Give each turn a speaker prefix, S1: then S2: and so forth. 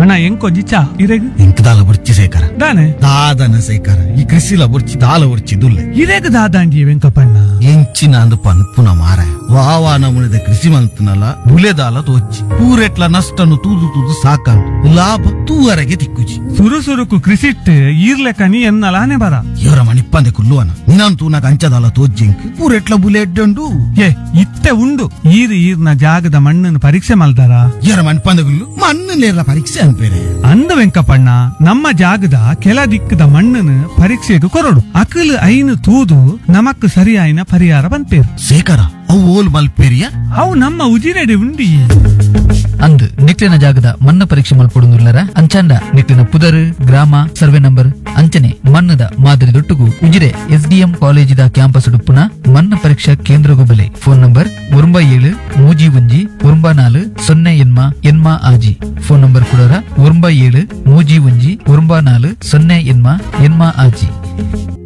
S1: ಅಣ್ಣ ಎಂಕೋ ಜಿಚ್ಚ ಇರೆಗ್
S2: ಎಂಕ್ ದಾಲ ಬುರ್ಚಿ ಸೇಕರ
S1: ದಾನೆ
S2: ದಾದನ ಸೇಕರ ಈ ಕೃಷಿಲ ಬುರ್ಚಿ ದಾಲ ಬುರ್ಚಿ ದುಲ್ಲೆ
S1: ಇರೆಗ್ ದಾದಾಂಡಿ ವೆಂಕಪಣ್ಣ
S2: ಎಂಚಿನ ಅಂದು ಪನ್ಪುನ ಮಾರ ವಾವಾ ನಮುನಿದ ಕೃಷಿ ಮಂತನಲ ಬುಲೆದಾಲ ತೋಚಿ ಪೂರೆಟ್ಲ ನಷ್ಟನು ತೂದು ತೂದು ಸಾಕಂದು ಲಾಭ ತೂವರೆಗೆ ತಿಕ್ಕುಜಿ
S1: ಸುರು ಸುರುಕು ಕೃಷಿಟ್ ಈರ್ಲೆಕ ನೀ ಎನ್ನಲಾನೆ ಬರ
S2: ಇವರ ಮಣಿಪ್ಪಂದೆ ಕುಲ್ಲುವನ ನಿನ್ನಂತೂ ನಾಗ ಅಂಚದಾಲ ತೋಜ್ಜಿಂಕ್ ಪೂರೆಟ್ಲ ಬುಲೆ ಎಡ್ಡಂಡು
S1: ಏ ಇತ್ತೆ ಉಂಡು ಈರ್ನ ಜಾಗದ ಮಣ್ಣನ್ನು ಪರೀಕ್ಷೆ ಮಲ್ದಾರ
S2: ಇವರ ಮಣಿಪ್ಪಂದೆ ಕುಲ್ಲು ಮಣ್ಣನೇರ ಪರೀಕ್ಷೆ ಅನ್ಪೇರೆ
S1: ಅಂದ ವೆಂಕಪಣ್ಣ ನಮ್ಮ ಜಾಗದ ಕೆಲ ದಿಕ್ಕದ ಮಣ್ಣನ್ನು ಪರೀಕ್ಷೆಗೆ ಕೊರಡು ಅಕಲ್ ಐನು ತೂದು ನಮಕ್ ಸರಿಯಾಯಿನ ಪರಿಹಾರ ಬಂತೇರು
S2: ಸೇಕರ ಅವು ಓಲ್ ಮಲ್ಪೇರಿಯ
S1: ಅವು ನಮ್ಮ ಉಜಿರೆಡೆ ಉಂಡಿ
S3: ಅಂದ್ ನಿಕ್ಲಿನ ಜಾಗದ ಮಣ್ಣು ಪರೀಕ್ಷೆ ಮಲ್ಪೊಡುಂದುಲ್ಲರ ಅಂಚಾಂಡ ನಿಕ್ಲಿನ ಪುದರ್ ಗ್ರಾಮ ಸರ್ವೆ ನಂಬರ್ ಅಂಚನೆ ಮಣ್ಣದ ಮಾದರಿ ದೊಟ್ಟುಗು ಉಜಿರೆ ಎಸ್ಡಿಎಂ ಕಾಲೇಜಿದ ಕ್ಯಾಂಪಸ್ ಡುಪ್ಪುನ ಮಣ್ಣು ಪರೀಕ್ಷಾ ಕೇಂದ್ರಗು ಬೆಲೆ ಫೋನ್ ನಂಬರ್ 97 ಎನ್ಮ ಆಜಿ ಫೋನ್ ನಂಬರ್ ಕೊಡೋರ 97 ಎನ್ಮ ಆಜಿ.